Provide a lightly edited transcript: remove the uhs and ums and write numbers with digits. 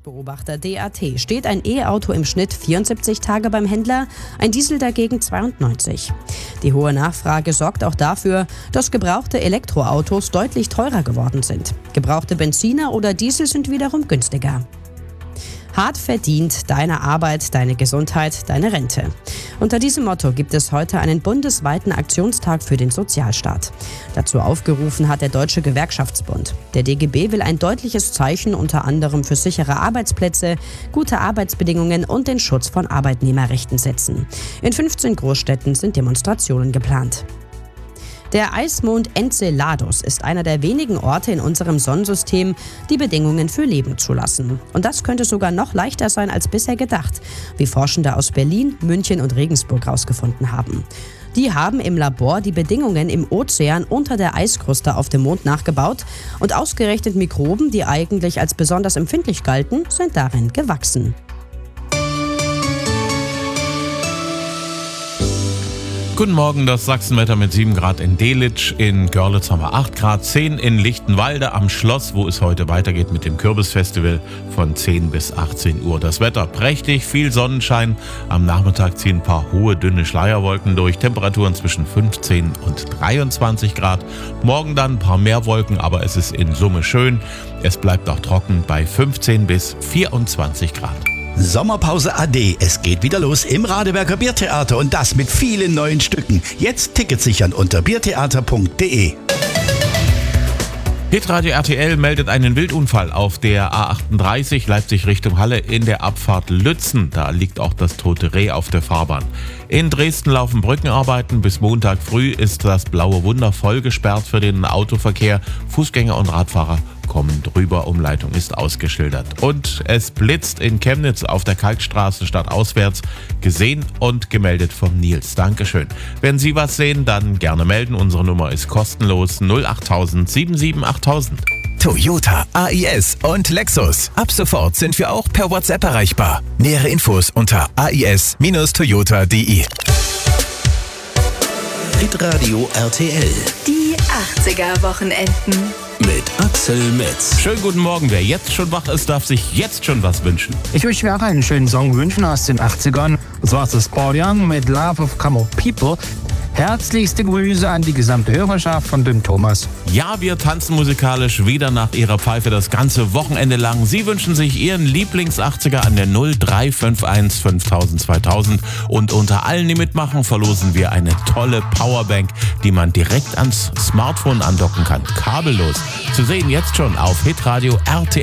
Marktbeobachter DAT steht ein E-Auto im Schnitt 74 Tage beim Händler, ein Diesel dagegen 92. Die hohe Nachfrage sorgt auch dafür, dass gebrauchte Elektroautos deutlich teurer geworden sind. Gebrauchte Benziner oder Diesel sind wiederum günstiger. Hart verdient, deine Arbeit, deine Gesundheit, deine Rente. Unter diesem Motto gibt es heute einen bundesweiten Aktionstag für den Sozialstaat. Dazu aufgerufen hat der Deutsche Gewerkschaftsbund. Der DGB will ein deutliches Zeichen unter anderem für sichere Arbeitsplätze, gute Arbeitsbedingungen und den Schutz von Arbeitnehmerrechten setzen. In 15 Großstädten sind Demonstrationen geplant. Der Eismond Enceladus ist einer der wenigen Orte in unserem Sonnensystem, die Bedingungen für Leben zulassen. Und das könnte sogar noch leichter sein als bisher gedacht, wie Forschende aus Berlin, München und Regensburg herausgefunden haben. Die haben im Labor die Bedingungen im Ozean unter der Eiskruste auf dem Mond nachgebaut und ausgerechnet Mikroben, die eigentlich als besonders empfindlich galten, sind darin gewachsen. Guten Morgen, das Sachsenwetter mit 7 Grad in Delitzsch, in Görlitz haben wir 8 Grad, 10 in Lichtenwalde am Schloss, wo es heute weitergeht mit dem Kürbisfestival von 10 bis 18 Uhr. Das Wetter prächtig, viel Sonnenschein, am Nachmittag ziehen ein paar hohe, dünne Schleierwolken durch, Temperaturen zwischen 15 und 23 Grad. Morgen dann ein paar mehr Wolken, aber es ist in Summe schön. Es bleibt auch trocken bei 15 bis 24 Grad. Sommerpause AD. Es geht wieder los im Radeberger Biertheater und das mit vielen neuen Stücken. Jetzt Tickets sichern unter biertheater.de. Hitradio RTL meldet einen Wildunfall auf der A38 Leipzig Richtung Halle in der Abfahrt Lützen. Da liegt auch das tote Reh auf der Fahrbahn. In Dresden laufen Brückenarbeiten. Bis Montag früh ist das Blaue Wunder voll gesperrt für den Autoverkehr. Fußgänger und Radfahrer kommen drüber, Umleitung ist ausgeschildert. Und es blitzt in Chemnitz auf der Kalkstraße stadtauswärts, gesehen und gemeldet vom Nils. Dankeschön. Wenn Sie was sehen, dann gerne melden. Unsere Nummer ist kostenlos 08000 77 8000. Toyota, AIS und Lexus. Ab sofort sind wir auch per WhatsApp erreichbar. Nähere Infos unter ais-toyota.de. Hitradio RTL. Die 80er-Wochenenden. Mit Axel Metz. Schönen guten Morgen. Wer jetzt schon wach ist, darf sich jetzt schon was wünschen. Ich möchte mir auch einen schönen Song wünschen aus den 80ern. Und zwar ist das Paul Young mit Love of Common People. Herzlichste Grüße an die gesamte Hörerschaft von dem Thomas. Ja, wir tanzen musikalisch wieder nach ihrer Pfeife das ganze Wochenende lang. Sie wünschen sich ihren Lieblings-80er an der 0351 5000 2000. Und unter allen, die mitmachen, verlosen wir eine tolle Powerbank, die man direkt ans Smartphone andocken kann. Kabellos. Zu sehen jetzt schon auf hitradio RTL.